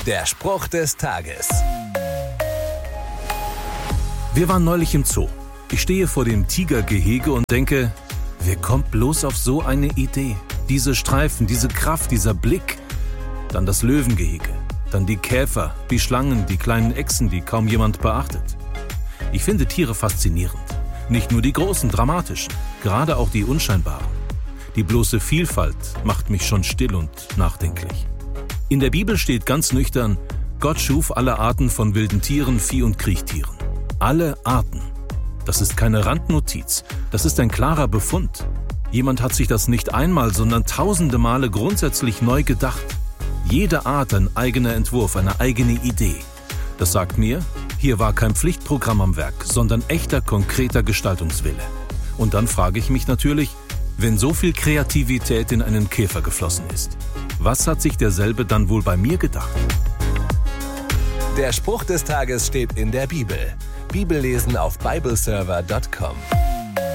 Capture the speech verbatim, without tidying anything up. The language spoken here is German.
Der Spruch des Tages. Wir waren neulich im Zoo. Ich stehe vor dem Tigergehege und denke, wer kommt bloß auf so eine Idee? Diese Streifen, diese Kraft, dieser Blick. Dann das Löwengehege, dann die Käfer, die Schlangen, die kleinen Echsen, die kaum jemand beachtet. Ich finde Tiere faszinierend. Nicht nur die großen, dramatischen, gerade auch die unscheinbaren. Die bloße Vielfalt macht mich schon still und nachdenklich. In der Bibel steht ganz nüchtern, Gott schuf alle Arten von wilden Tieren, Vieh- und Kriechtieren. Alle Arten. Das ist keine Randnotiz, das ist ein klarer Befund. Jemand hat sich das nicht einmal, sondern tausende Male grundsätzlich neu gedacht. Jede Art ein eigener Entwurf, eine eigene Idee. Das sagt mir, hier war kein Pflichtprogramm am Werk, sondern echter, konkreter Gestaltungswille. Und dann frage ich mich natürlich, wenn so viel Kreativität in einen Käfer geflossen ist, was hat sich derselbe dann wohl bei mir gedacht? Der Spruch des Tages steht in der Bibel. Bibellesen auf bibleserver punkt com.